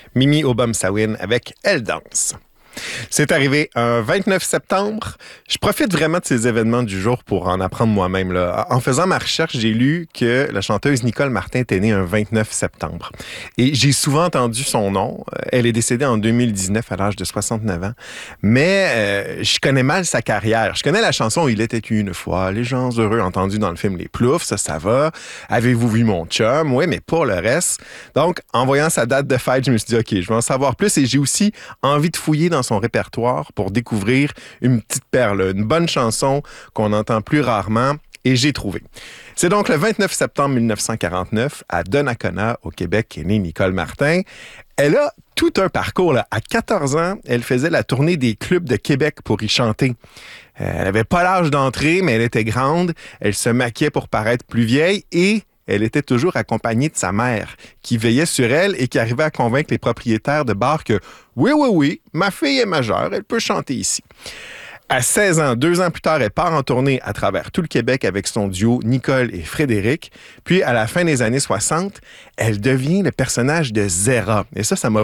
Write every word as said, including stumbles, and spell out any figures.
Mimi Obama-Sawin avec Elle danse. C'est arrivé un vingt-neuf septembre. Je profite vraiment de ces événements du jour pour en apprendre moi-même, là. En faisant ma recherche, j'ai lu que la chanteuse Nicole Martin était née un vingt-neuf septembre. Et j'ai souvent entendu son nom. Elle est décédée en deux mille dix-neuf à l'âge de soixante-neuf ans. Mais euh, je connais mal sa carrière. Je connais la chanson « Il était une fois », les gens heureux entendus dans le film Les Ploufs, ça, ça va. « Avez-vous vu mon chum ?» Oui, mais pour le reste. Donc, en voyant sa date de fête, je me suis dit « OK, je vais en savoir plus » et j'ai aussi envie de fouiller dans son répertoire pour découvrir une petite perle, une bonne chanson qu'on entend plus rarement, et j'ai trouvé. C'est donc le vingt-neuf septembre mille neuf cent quarante-neuf, à Donnacona, au Québec, qu'est née Nicole Martin. Elle a tout un parcours, là. À quatorze ans, elle faisait la tournée des clubs de Québec pour y chanter. Euh, elle n'avait pas l'âge d'entrer, mais elle était grande. Elle se maquillait pour paraître plus vieille et elle était toujours accompagnée de sa mère, qui veillait sur elle et qui arrivait à convaincre les propriétaires de bars que « Oui, oui, oui, ma fille est majeure, elle peut chanter ici ». À seize ans, deux ans plus tard, elle part en tournée à travers tout le Québec avec son duo Nicole et Frédéric. Puis, à la fin des années soixante, elle devient le personnage de Zéra. Et ça, ça m'a